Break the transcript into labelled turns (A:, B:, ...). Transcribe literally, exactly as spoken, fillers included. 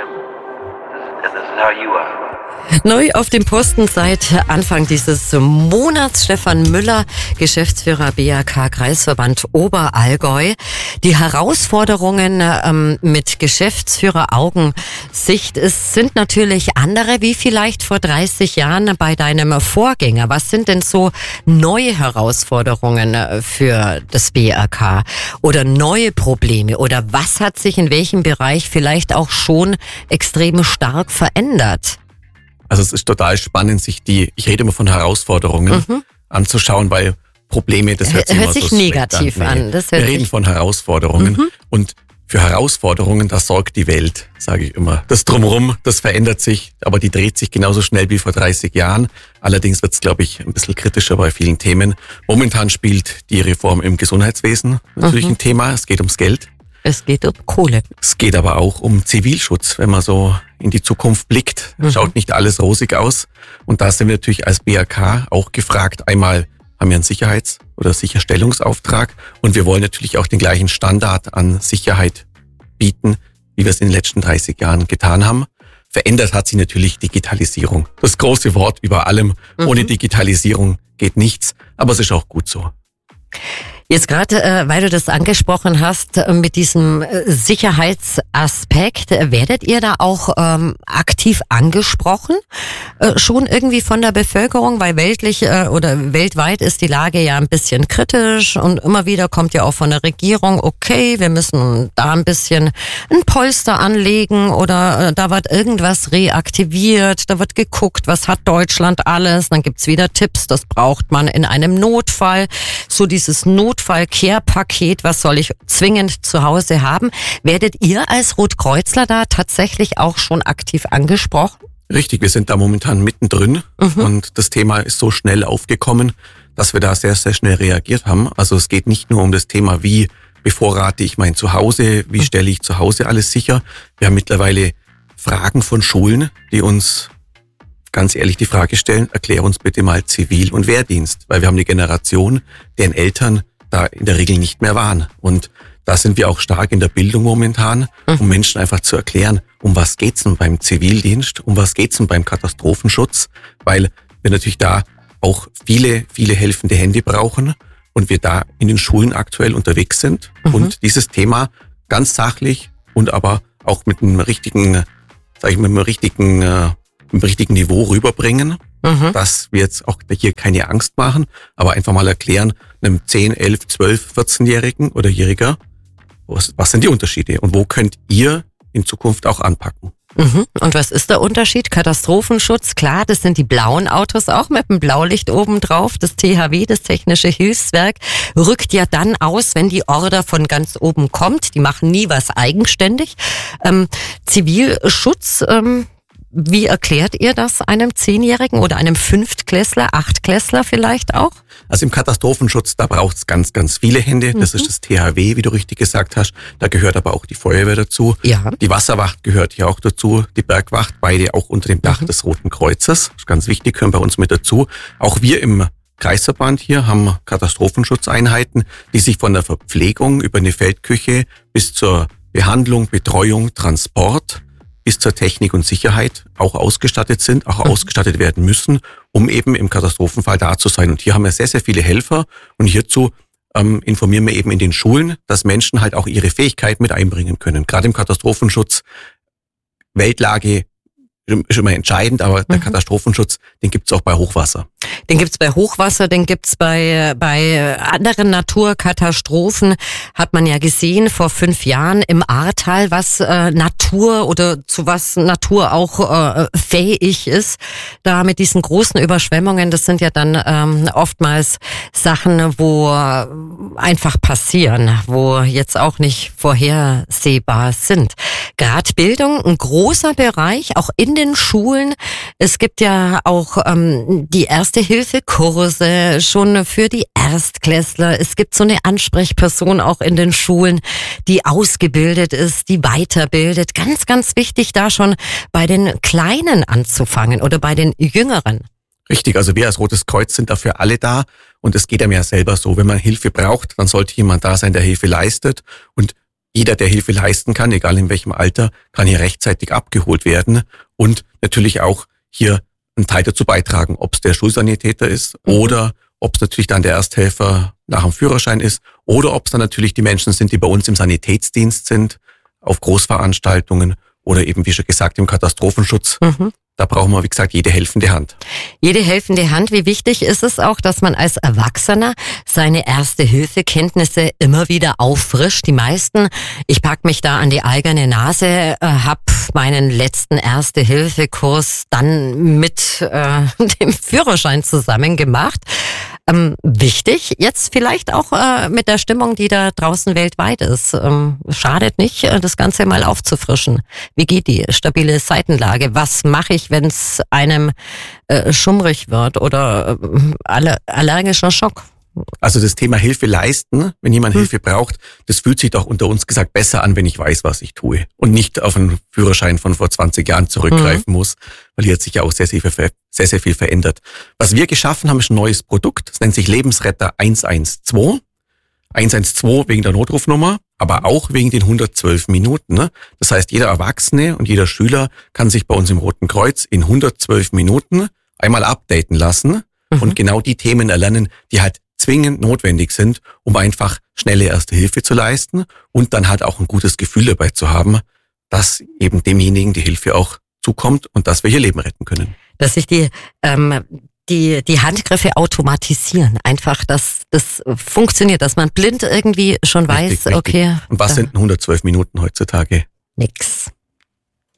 A: And this is how you are.
B: Neu auf dem Posten seit Anfang dieses Monats Stefan Müller, Geschäftsführer B A K Kreisverband Oberallgäu. Die Herausforderungen ähm, mit Geschäftsführer-Augensicht sind natürlich andere wie vielleicht vor dreißig Jahren bei deinem Vorgänger. Was sind denn so neue Herausforderungen für das B A K oder neue Probleme oder was hat sich in welchem Bereich vielleicht auch schon extrem stark verändert?
C: Also es ist total spannend, sich die, ich rede immer von Herausforderungen, mhm. anzuschauen, weil Probleme, das hört sich
B: hört
C: immer
B: sich
C: so
B: negativ an.
C: Nee,
B: Das hört
C: wir reden
B: sich
C: von Herausforderungen mhm. und für Herausforderungen, da sorgt die Welt, sage ich immer. Das Drumherum, das verändert sich, aber die dreht sich genauso schnell wie vor dreißig Jahren. Allerdings wird es, glaube ich, ein bisschen kritischer bei vielen Themen. Momentan spielt die Reform im Gesundheitswesen natürlich mhm. ein Thema. Es geht ums Geld.
B: Es geht um Kohle.
C: Es geht aber auch um Zivilschutz, wenn man so in die Zukunft blickt. Mhm. Schaut nicht alles rosig aus. Und da sind wir natürlich als B A K auch gefragt. Einmal haben wir einen Sicherheits- oder Sicherstellungsauftrag. Und wir wollen natürlich auch den gleichen Standard an Sicherheit bieten, wie wir es in den letzten dreißig Jahren getan haben. Verändert hat sich natürlich Digitalisierung. Das große Wort über allem. Mhm. Ohne Digitalisierung geht nichts. Aber es ist auch gut so.
B: Jetzt gerade, äh, weil du das angesprochen hast, äh, mit diesem äh, Sicherheitsaspekt, äh, werdet ihr da auch ähm, aktiv angesprochen? Äh, schon irgendwie von der Bevölkerung, weil weltlich äh, oder weltweit ist die Lage ja ein bisschen kritisch und immer wieder kommt ja auch von der Regierung, okay, wir müssen da ein bisschen ein Polster anlegen oder äh, da wird irgendwas reaktiviert, da wird geguckt, was hat Deutschland alles, dann gibt's wieder Tipps, das braucht man in einem Notfall, so dieses Not Notfall-Care-Paket, was soll ich zwingend zu Hause haben? Werdet ihr als Rotkreuzler da tatsächlich auch schon aktiv angesprochen?
C: Richtig, wir sind da momentan mittendrin mhm. und das Thema ist so schnell aufgekommen, dass wir da sehr, sehr schnell reagiert haben. Also es geht nicht nur um das Thema, wie bevorrate ich mein Zuhause, wie stelle ich zu Hause alles sicher. Wir haben mittlerweile Fragen von Schulen, die uns ganz ehrlich die Frage stellen, erklär uns bitte mal Zivil- und Wehrdienst, weil wir haben eine Generation, deren Eltern da in der Regel nicht mehr waren. Und da sind wir auch stark in der Bildung momentan, um Menschen einfach zu erklären, um was geht's denn beim Zivildienst, um was geht's denn beim Katastrophenschutz, weil wir natürlich da auch viele, viele helfende Hände brauchen und wir da in den Schulen aktuell unterwegs sind mhm. und dieses Thema ganz sachlich und aber auch mit einem richtigen, sag ich mal, mit einem richtigen, äh, im richtigen Niveau rüberbringen, mhm. dass wir jetzt auch hier keine Angst machen, aber einfach mal erklären, einem zehn, elf, zwölf, vierzehnjährigen oder Jähriger, was, was sind die Unterschiede und wo könnt ihr in Zukunft auch anpacken?
B: Mhm. Und was ist der Unterschied? Katastrophenschutz, klar, das sind die blauen Autos auch mit dem Blaulicht oben drauf. Das T H W, das Technische Hilfswerk, rückt ja dann aus, wenn die Order von ganz oben kommt. Die machen nie was eigenständig. Ähm, Zivilschutz, ähm, wie erklärt ihr das einem Zehnjährigen oder einem Fünftklässler, Achtklässler vielleicht auch?
C: Also im Katastrophenschutz, da braucht es ganz, ganz viele Hände. Das mhm. ist das T H W, wie du richtig gesagt hast. Da gehört aber auch die Feuerwehr dazu. Ja. Die Wasserwacht gehört hier auch dazu. Die Bergwacht, beide auch unter dem Dach mhm. des Roten Kreuzes. Das ist ganz wichtig, gehören bei uns mit dazu. Auch wir im Kreisverband hier haben Katastrophenschutzeinheiten, die sich von der Verpflegung über eine Feldküche bis zur Behandlung, Betreuung, Transport bis zur Technik und Sicherheit auch ausgestattet sind, auch mhm. ausgestattet werden müssen, um eben im Katastrophenfall da zu sein. Und hier haben wir sehr, sehr viele Helfer und hierzu ähm, informieren wir eben in den Schulen, dass Menschen halt auch ihre Fähigkeit mit einbringen können. Gerade im Katastrophenschutz, Weltlage ist immer entscheidend, aber mhm. der Katastrophenschutz, den gibt's auch bei Hochwasser.
B: Den gibt's bei Hochwasser, den gibt's bei bei anderen Naturkatastrophen. Hat man ja gesehen vor fünf Jahren im Ahrtal, was äh, Natur oder zu was Natur auch äh, fähig ist. Da mit diesen großen Überschwemmungen, das sind ja dann ähm, oftmals Sachen, wo einfach passieren, wo jetzt auch nicht vorhersehbar sind. Gerade Bildung, ein großer Bereich, auch in den Schulen. Es gibt ja auch ähm, die Erste-Hilfe-Kurse schon für die Erstklässler. Es gibt so eine Ansprechperson auch in den Schulen, die ausgebildet ist, die weiterbildet. Ganz, ganz wichtig, da schon bei den Kleinen anzufangen oder bei den Jüngeren.
C: Richtig, also wir als Rotes Kreuz sind dafür alle da und es geht einem ja selber so, wenn man Hilfe braucht, dann sollte jemand da sein, der Hilfe leistet und jeder, der Hilfe leisten kann, egal in welchem Alter, kann hier rechtzeitig abgeholt werden und natürlich auch hier einen Teil dazu beitragen, ob es der Schulsanitäter ist mhm. oder ob es natürlich dann der Ersthelfer nach dem Führerschein ist oder ob es dann natürlich die Menschen sind, die bei uns im Sanitätsdienst sind, auf Großveranstaltungen oder eben, wie schon gesagt, im Katastrophenschutz. Mhm. Da brauchen wir, wie gesagt, jede helfende Hand.
B: Jede helfende Hand. Wie wichtig ist es auch, dass man als Erwachsener seine Erste-Hilfe-Kenntnisse immer wieder auffrischt? Die meisten, ich pack mich da an die eigene Nase, äh, habe meinen letzten Erste-Hilfe-Kurs dann mit äh, dem Führerschein zusammen gemacht. Ähm, wichtig, jetzt vielleicht auch äh, mit der Stimmung, die da draußen weltweit ist. Ähm, schadet nicht, das Ganze mal aufzufrischen. Wie geht die stabile Seitenlage? Was mache ich, wenn es einem äh, schummrig wird oder äh, aller, allergischer Schock?
C: Also das Thema Hilfe leisten, wenn jemand hm. Hilfe braucht, das fühlt sich doch unter uns gesagt besser an, wenn ich weiß, was ich tue und nicht auf einen Führerschein von vor zwanzig Jahren zurückgreifen hm. muss, weil hier hat sich ja auch sehr, sehr, sehr, sehr viel verändert. Was wir geschaffen haben, ist ein neues Produkt. Das nennt sich Lebensretter eins eins zwei. eins eins zwei wegen der Notrufnummer, aber auch wegen den hundertzwölf Minuten. Ne? Das heißt, jeder Erwachsene und jeder Schüler kann sich bei uns im Roten Kreuz in hundertzwölf Minuten einmal updaten lassen mhm. und genau die Themen erlernen, die halt zwingend notwendig sind, um einfach schnelle Erste Hilfe zu leisten und dann halt auch ein gutes Gefühl dabei zu haben, dass eben demjenigen die Hilfe auch zukommt und dass wir hier Leben retten können.
B: Dass sich die ähm, die die Handgriffe automatisieren, einfach, dass das funktioniert, dass man blind irgendwie schon weiß,
C: richtig, richtig.
B: Okay.
C: Und was sind denn hundertzwölf Minuten heutzutage?
B: Nix.